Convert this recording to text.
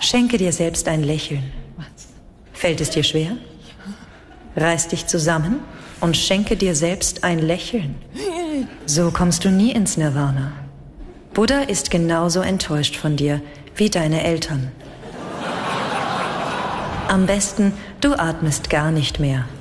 Schenke dir selbst ein Lächeln. Fällt es dir schwer? Reiß dich zusammen und schenke dir selbst ein Lächeln. So kommst du nie ins Nirvana. Buddha ist genauso enttäuscht von dir wie deine Eltern. Am besten, du atmest gar nicht mehr.